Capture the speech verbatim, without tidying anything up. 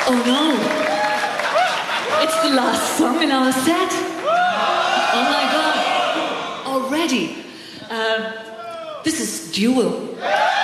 Oh no! It's the last song in our set. Oh my God! Already. Uh, this is Duel.